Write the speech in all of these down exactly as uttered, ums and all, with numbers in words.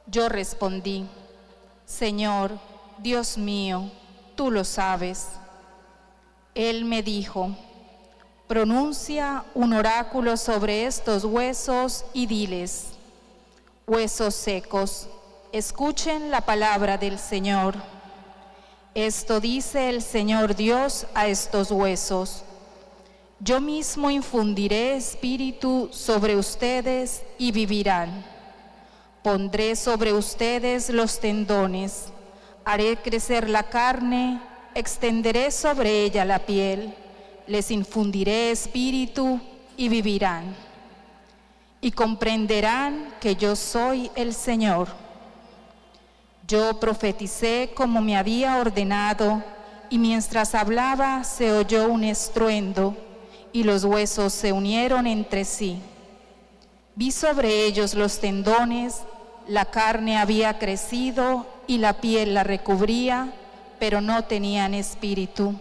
Yo respondí: Señor, Dios mío, tú lo sabes. Él me dijo: pronuncia un oráculo sobre estos huesos y diles: huesos secos, escuchen la palabra del Señor. Esto dice el Señor Dios a estos huesos: yo mismo infundiré espíritu sobre ustedes y vivirán. Pondré sobre ustedes los tendones, haré crecer la carne, extenderé sobre ella la piel, les infundiré espíritu y vivirán. Y comprenderán que yo soy el Señor. Yo profeticé como me había ordenado, y mientras hablaba se oyó un estruendo, y los huesos se unieron entre sí. Vi sobre ellos los tendones, la carne había crecido y la piel la recubría, pero no tenían espíritu.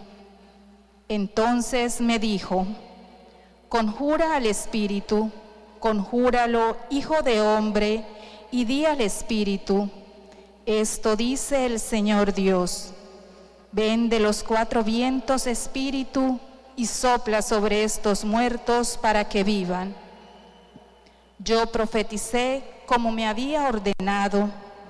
Entonces me dijo: conjura al espíritu, conjúralo, hijo de hombre, y di al espíritu: esto dice el Señor Dios: ven de los cuatro vientos, espíritu, y sopla sobre estos muertos para que vivan. Yo profeticé como me había ordenado.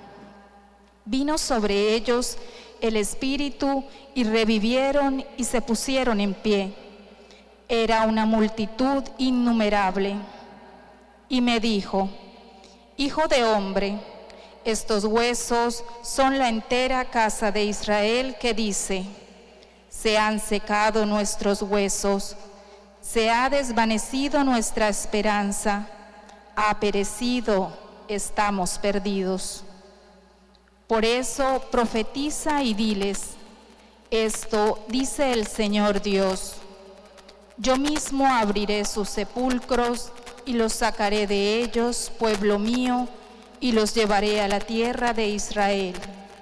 Vino sobre ellos el espíritu y revivieron y se pusieron en pie. Era una multitud innumerable. Y me dijo: hijo de hombre, estos huesos son la entera casa de Israel que dice: se han secado nuestros huesos, se ha desvanecido nuestra esperanza, ha perecido, estamos perdidos. Por eso profetiza y diles: esto dice el Señor Dios: yo mismo abriré sus sepulcros y los sacaré de ellos, pueblo mío, y los llevaré a la tierra de Israel.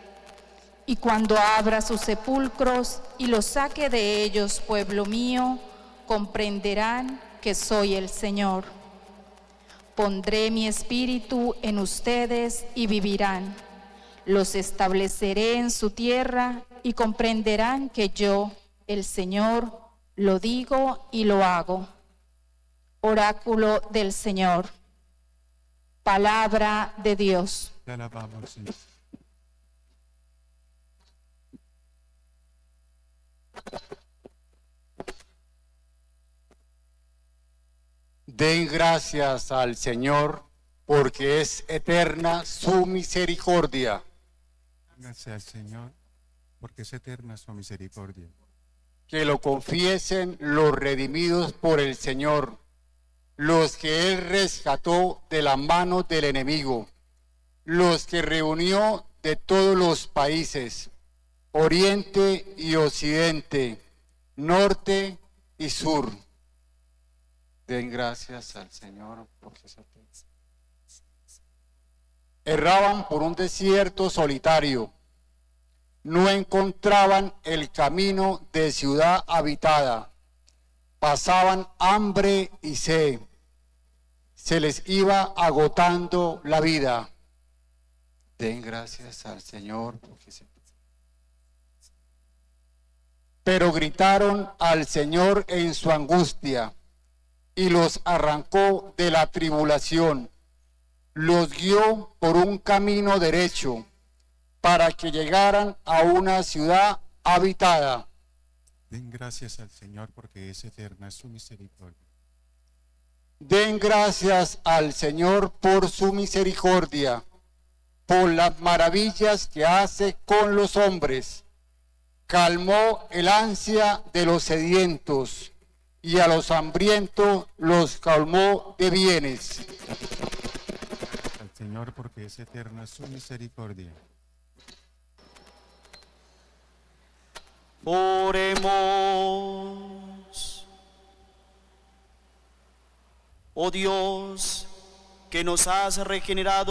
Y cuando abra sus sepulcros y los saque de ellos, pueblo mío, comprenderán que soy el Señor. Pondré mi espíritu en ustedes y vivirán. Los estableceré en su tierra y comprenderán que yo, el Señor, lo digo y lo hago. Oráculo del Señor. Palabra de Dios. Te alabamos, Señor. Den gracias al Señor, porque es eterna su misericordia. Gracias al Señor, porque es eterna su misericordia. Que lo confiesen los redimidos por el Señor, los que Él rescató de la mano del enemigo, los que reunió de todos los países, oriente y occidente, norte y sur. Den gracias al Señor, porque es eterno. Erraban por un desierto solitario, no encontraban el camino de ciudad habitada, pasaban hambre y sed, se les iba agotando la vida. Den gracias al Señor, porque es eterno. Pero gritaron al Señor en su angustia, y los arrancó de la tribulación, los guió por un camino derecho, para que llegaran a una ciudad habitada. Den gracias al Señor, porque es eterna su misericordia. Den gracias al Señor por su misericordia, por las maravillas que hace con los hombres. Calmó el ansia de los sedientos, y a los hambrientos los calmó de bienes. Al Señor, porque es eterna su misericordia. Oremos. Oh Dios, que nos has regenerado